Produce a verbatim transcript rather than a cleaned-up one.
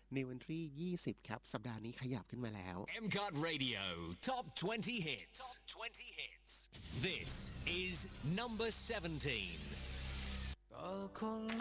ในวันที่ยี่สิบครับสัปดาห์นี้ขยับขึ้นมาแล้ว M C O T Radio Top twenty Hits Top twenty Hits This is number seventeen ก็คง